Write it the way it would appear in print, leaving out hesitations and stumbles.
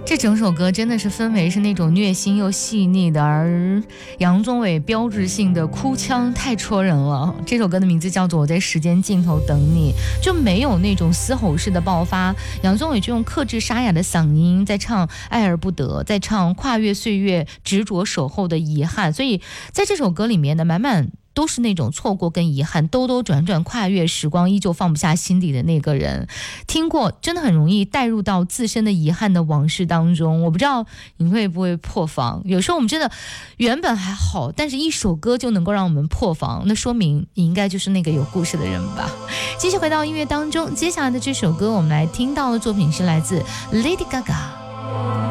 这整首歌真的是氛围是那种虐心又细腻的，而杨宗纬标志性的哭腔太戳人了。这首歌的名字叫做《我在时间尽头等你》，就没有那种嘶吼式的爆发，杨宗纬就用克制沙哑的嗓音在唱爱而不得，在唱跨越岁月执着守候的遗憾。所以在这首歌里面呢，满满都是那种错过跟遗憾，兜兜转转跨越时光，依旧放不下心底的那个人。听过真的很容易带入到自身的遗憾的往事当中。我不知道你会不会破防，有时候我们真的原本还好，但是一首歌就能够让我们破防，那说明你应该就是那个有故事的人吧。继续回到音乐当中，接下来的这首歌我们来听到的作品是来自 Lady Gaga。